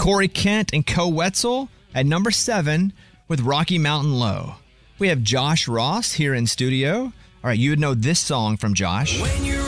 Corey Kent and Co Wetzel at number 7 with Rocky Mountain Low. We have Josh Ross here in studio. All right, you would know this song from Josh. When you're